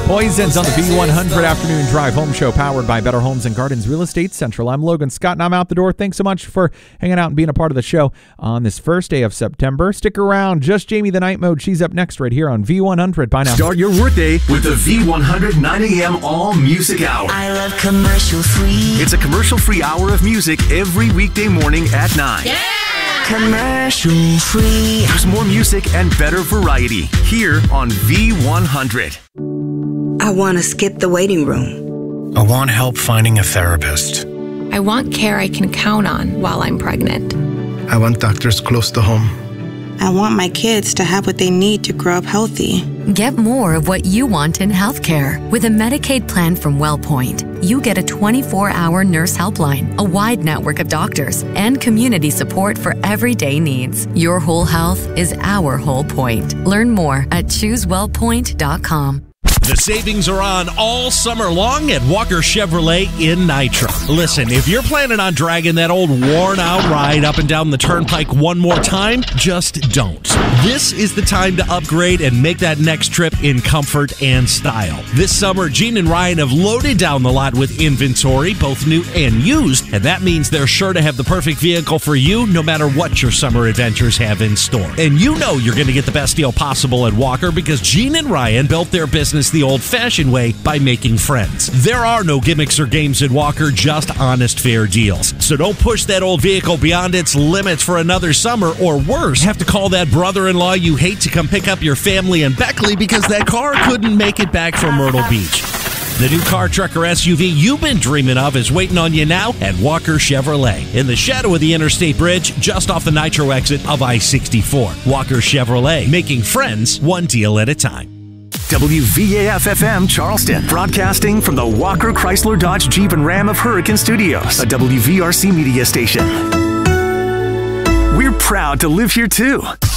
Poisons on the V100 Afternoon Drive Home Show, powered by Better Homes and Gardens Real Estate Central. I'm Logan Scott, and I'm out the door. Thanks so much for hanging out and being a part of the show on this first day of September. Stick around. Just Jamie the Night Mode. She's up next right here on V100. Bye now. Start your workday with the V100 9 a.m. All Music Hour. I love commercial free. It's a commercial-free hour of music every weekday morning at 9. Yeah! Commercial free. There's more music and better variety here on V100. I want to skip the waiting room. I want help finding a therapist. I want care I can count on while I'm pregnant. I want doctors close to home. I want my kids to have what they need to grow up healthy. Get more of what you want in healthcare. With a Medicaid plan from WellPoint, you get a 24-hour nurse helpline, a wide network of doctors, and community support for everyday needs. Your whole health is our whole point. Learn more at ChooseWellPoint.com. The savings are on all summer long at Walker Chevrolet in Nitro. Listen, if you're planning on dragging that old worn-out ride up and down the turnpike one more time, just don't. This is the time to upgrade and make that next trip in comfort and style. This summer, Gene and Ryan have loaded down the lot with inventory, both new and used, and that means they're sure to have the perfect vehicle for you no matter what your summer adventures have in store. And you know you're going to get the best deal possible at Walker because Gene and Ryan built their business the old-fashioned way by making friends. There are no gimmicks or games at Walker, just honest, fair deals. So don't push that old vehicle beyond its limits for another summer, or worse, have to call that brother-in-law you hate to come pick up your family in Beckley because that car couldn't make it back from Myrtle Beach. The new car, truck, or SUV you've been dreaming of is waiting on you now at Walker Chevrolet, in the shadow of the Interstate Bridge, just off the Nitro exit of I-64. Walker Chevrolet, making friends one deal at a time. WVAF-FM Charleston, broadcasting from the Walker Chrysler Dodge Jeep and Ram of Hurricane Studios, a WVRC media station. We're proud to live here too.